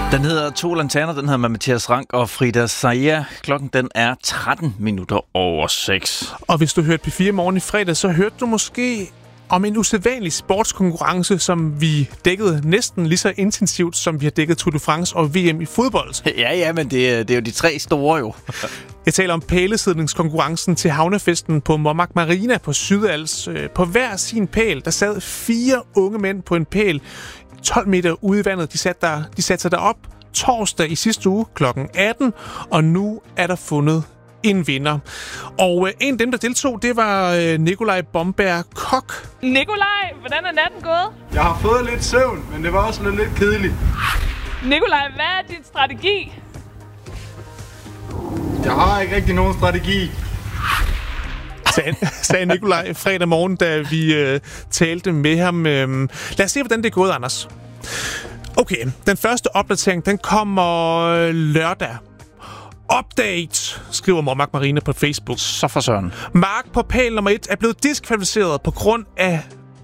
Den hedder To Lanterner, den hedder med Mathias Rank og Frida Saia. Klokken den er 6:13. Og hvis du hørte P4 Morgen i fredag, så hørte du måske om en usædvanlig sportskonkurrence, som vi dækkede næsten lige så intensivt, som vi har dækket Tour de France og VM i fodbold. Ja, men det er jo de tre store jo. Jeg taler om pælesidningskonkurrencen til havnefesten på Montmartre Marina på Sydals. På hver sin pæl, der sad 4 unge mænd på en pæl 12 meter ude i vandet. De satte sig derop torsdag i sidste uge kl. 18, og nu er der fundet en vinder. Og en af dem, der deltog, det var Nikolaj Bomberg Kok. Nikolaj, hvordan er natten gået? Jeg har fået lidt søvn, men det var også lidt kedeligt. Nikolaj, hvad er din strategi? Jeg har ikke rigtig nogen strategi. Sagde Nikolaj fredag morgen, da vi talte med ham. Lad os se, hvordan det er gået, Anders. Okay, den første opdatering, den kommer lørdag. Update, skriver Montmartre Marina på Facebook. Så for søren. Mark på pæl nummer 1 er blevet diskvalificeret på grund af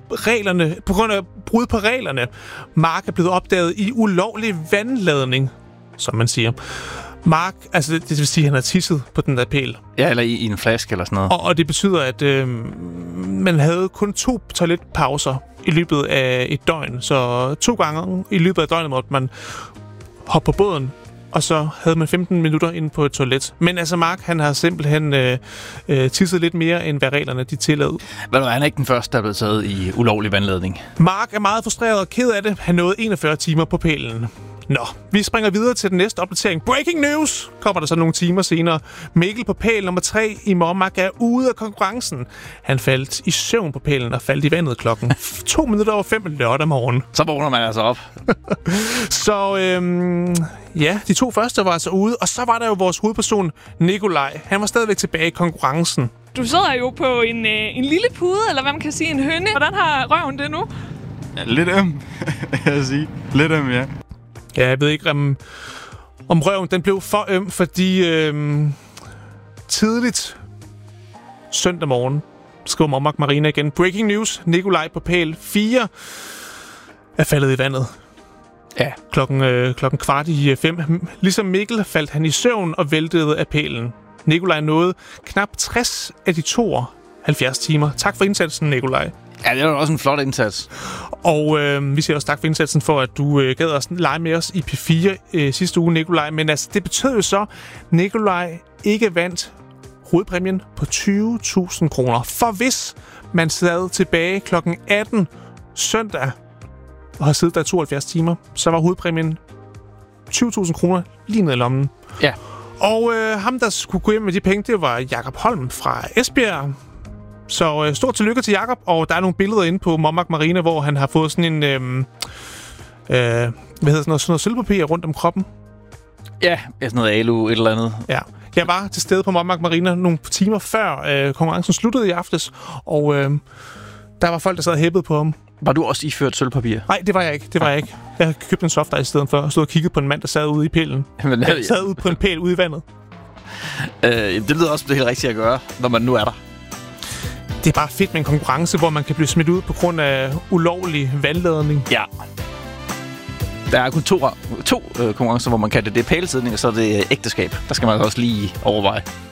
brud på reglerne. Mark er blevet opdaget i ulovlig vandladning, som man siger. Mark, altså det vil sige, at han har tisset på den der pæl. Ja, eller i en flaske eller sådan noget. Og det betyder, at man havde kun 2 toiletpauser i løbet af et døgn. Så 2 gange i løbet af døgnet måtte man hoppe på båden, og så havde man 15 minutter inde på et toilet. Men altså Mark, han har simpelthen tisset lidt mere, end hvad reglerne de tillod. Han er ikke den første, der er blevet taget i ulovlig vandladning. Mark er meget frustreret og ked af det. Han nåede 41 timer på pælen. Nå, vi springer videre til den næste opdatering. Breaking news! Kommer der så nogle timer senere. Mikkel på pæl nummer 3 i Montmartre er ude af konkurrencen. Han faldt i søvn på pælen og faldt i vandet klokken 5:02 lørdag morgen. Så vågner man altså op. Så ja, de 2 første var altså ude. Og så var der jo vores hovedperson, Nikolaj. Han var stadigvæk tilbage i konkurrencen. Du sidder jo på en lille pude, eller hvad man kan sige, en høne. Hvordan har røven det nu? Ja, lidt jeg vil sige. Lidt ja. Ja, jeg ved ikke, om røven den blev for øm, fordi tidligt søndag morgen skriver Montmartre Marina igen. Breaking news. Nikolaj på pæl 4 er faldet i vandet. Ja, klokken 4:15. Ligesom Mikkel faldt han i søvn og væltede af pælen. Nikolaj nåede knap 60 af de 72 timer. Tak for indsatsen, Nikolaj. Ja, det var også en flot indsats. Og vi siger også tak for indsatsen for, at du gad os lege med os i P4 sidste uge, Nikolaj. Men altså, det betød jo så, at Nikolaj ikke vandt hovedpræmien på 20.000 kroner. For hvis man sad tilbage kl. 18 søndag og har siddet der 72 timer, så var hovedpræmien 20.000 kroner lige ned i lommen. Ja. Og ham, der skulle gå hjem med de penge, det var Jakob Holm fra Esbjerg. Så stort tillykke til Jakob, og der er nogle billeder inde på Montmartre Marina, hvor han har fået sådan en sådan noget sølvpapir rundt om kroppen. Ja, sådan noget alu, et eller andet. Ja. Jeg var til stede på Montmartre Marina nogle timer før konkurrencen sluttede i aftes, og der var folk, der sad og hæppede på ham. Var du også iført sølvpapir? Nej, det var jeg ikke. Jeg købte en softice i stedet for, og stod og kiggede på en mand, der sad ude i pælen. Jeg sad ude på en pæl ude i vandet. Det lyder også det helt rigtigt at gøre, når man nu er der. Det er bare fedt med en konkurrence, hvor man kan blive smidt ud på grund af ulovlig vandladning. Ja. Der er kun to konkurrencer, hvor man kan det. Det er pælesidning, og så er det ægteskab. Der skal man også lige overveje.